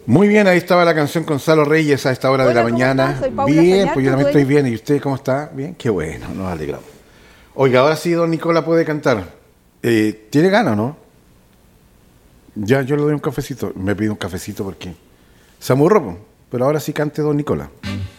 Muy bien, ahí estaba la canción Gonzalo Reyes a esta hora de la Hola, ¿cómo mañana. estás? Soy Paula Bien, Feñar, pues yo tu también estoy dueña. bien. ¿Y usted cómo está? Bien, qué bueno, nos alegramos. Oiga, ahora sí, don Nicola puede cantar. ¿Tiene ganas, no? Ya, yo le doy un cafecito. Me pido un cafecito porque se amurró, po. Pero ahora sí cante don Nicola.